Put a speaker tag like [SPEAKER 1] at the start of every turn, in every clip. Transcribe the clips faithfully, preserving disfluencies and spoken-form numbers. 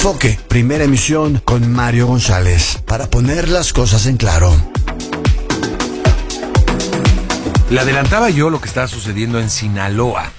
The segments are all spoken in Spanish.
[SPEAKER 1] Enfoque, primera emisión con Mario González, para poner las cosas en claro.
[SPEAKER 2] Le adelantaba yo lo que está sucediendo en Sinaloa.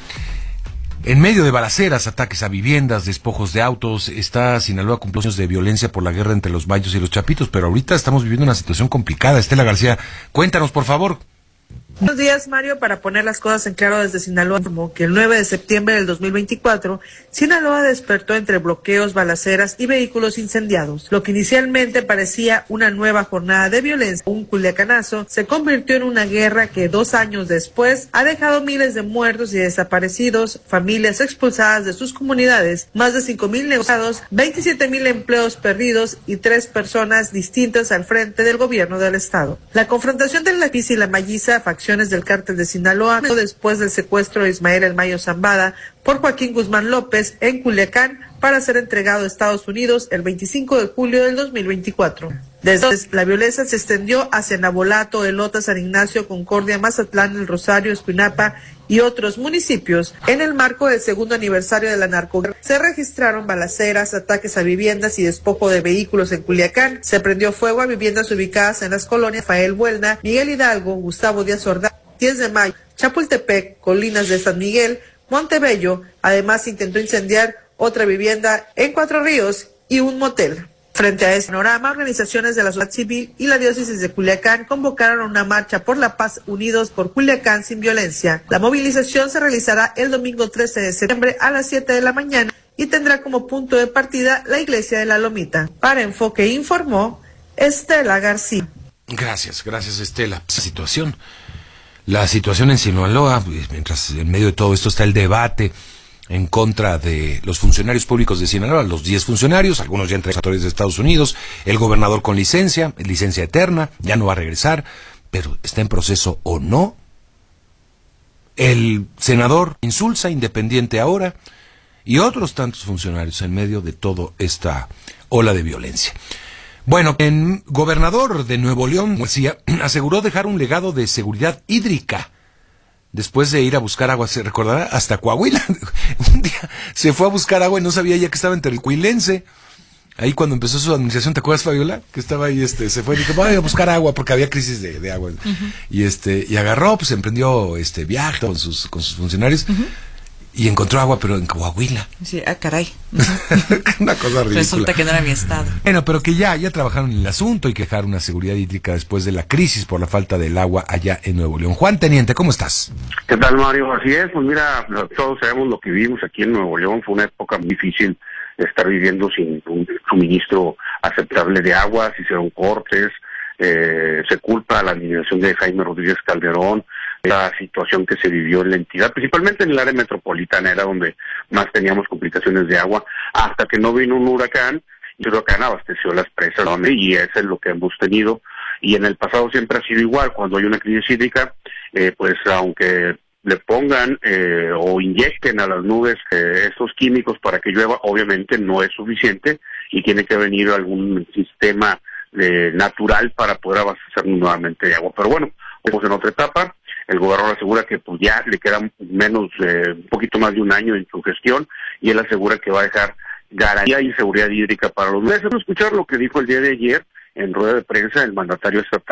[SPEAKER 2] En medio de balaceras, ataques a viviendas, despojos de autos, está Sinaloa con años de violencia por la guerra entre los mayos y los chapitos, pero ahorita estamos viviendo una situación complicada. Estela García, cuéntanos, por favor.
[SPEAKER 3] Buenos días, Mario. Para poner las cosas en claro, desde Sinaloa informó que el nueve de septiembre del dos mil veinticuatro, Sinaloa despertó entre bloqueos, balaceras y vehículos incendiados. Lo que inicialmente parecía una nueva jornada de violencia, un culiacanazo, se convirtió en una guerra que dos años después ha dejado miles de muertos y desaparecidos, familias expulsadas de sus comunidades, más de cinco mil negociados, veintisiete mil empleos perdidos y tres personas distintas al frente del gobierno del estado. La confrontación de la Pisa y la Malliza, facciones del cártel de Sinaloa, después del secuestro de Ismael El Mayo Zambada por Joaquín Guzmán López en Culiacán para ser entregado a Estados Unidos el veinticinco de julio del dos mil veinticuatro. Desde entonces, la violencia se extendió hacia Nabolato, Elota, San Ignacio, Concordia, Mazatlán, El Rosario, Escuinapa y otros municipios. En el marco del segundo aniversario de la narcoguerra, se registraron balaceras, ataques a viviendas y despojo de vehículos en Culiacán. Se prendió fuego a viviendas ubicadas en las colonias Rafael Buelna, Miguel Hidalgo, Gustavo Díaz Ordaz, diez de mayo, Chapultepec, Colinas de San Miguel, Montebello. Además, intentó incendiar otra vivienda en Cuatro Ríos y un motel. Frente a este panorama, organizaciones de la sociedad civil y la diócesis de Culiacán convocaron una marcha por la paz unidos por Culiacán sin violencia. La movilización se realizará el domingo trece de septiembre a las siete de la mañana y tendrá como punto de partida la iglesia de la Lomita. Para Enfoque informó Estela García.
[SPEAKER 2] Gracias, gracias Estela. Esa situación, la situación en Sinaloa, mientras en medio de todo esto está el debate en contra de los funcionarios públicos de Sinaloa, los diez funcionarios, algunos ya entre actores de Estados Unidos, el gobernador con licencia, licencia eterna, ya no va a regresar, pero está en proceso o no. El senador Insulza, independiente ahora, y otros tantos funcionarios en medio de toda esta ola de violencia. Bueno, el gobernador de Nuevo León, García, aseguró dejar un legado de seguridad hídrica. Después de ir a buscar agua, se recordará, hasta Coahuila. Un día se fue a buscar agua y no sabía ya que estaba en Terilcuilense. Ahí cuando empezó su administración, ¿te acuerdas, Fabiola? Que estaba ahí, este, se fue y dijo, voy a buscar agua porque había crisis de, de agua. Uh-huh. Y este, y agarró, pues emprendió este viaje con sus, con sus funcionarios. Uh-huh. Y encontró agua, pero en Coahuila.
[SPEAKER 4] Sí, ah, caray.
[SPEAKER 2] Una cosa ridícula.
[SPEAKER 4] Resulta que no era mi estado.
[SPEAKER 2] Bueno, pero que ya, ya trabajaron en el asunto y que dejaron una seguridad hídrica después de la crisis por la falta del agua allá en Nuevo León. Juan Teniente, ¿cómo estás?
[SPEAKER 5] ¿Qué tal, Mario? Así es, pues mira, todos sabemos lo que vivimos aquí en Nuevo León. Fue una época muy difícil estar viviendo sin un suministro aceptable de agua, se hicieron cortes, eh, se culpa a la administración de Jaime Rodríguez Calderón, la situación que se vivió en la entidad, principalmente en el área metropolitana, era donde más teníamos complicaciones de agua, hasta que no vino un huracán, y el huracán abasteció las presas, ¿no? Y eso es lo que hemos tenido, y en el pasado siempre ha sido igual. Cuando hay una crisis hídrica, eh, pues aunque le pongan eh, o inyecten a las nubes eh, estos químicos para que llueva, obviamente no es suficiente, y tiene que venir algún sistema eh, natural para poder abastecernos nuevamente de agua. Pero bueno, estamos en otra etapa. El gobernador asegura que pues ya le queda menos, eh, un poquito más de un año en su gestión, y él asegura que va a dejar garantía y seguridad hídrica para los meses. Vamos a escuchar lo que dijo el día de ayer en rueda de prensa el mandatario estatal.